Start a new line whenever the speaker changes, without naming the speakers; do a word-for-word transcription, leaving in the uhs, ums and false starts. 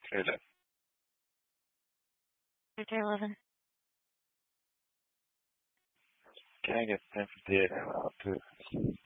Hello.
Chapter eleven.
Can I get ten fifty-eight out too?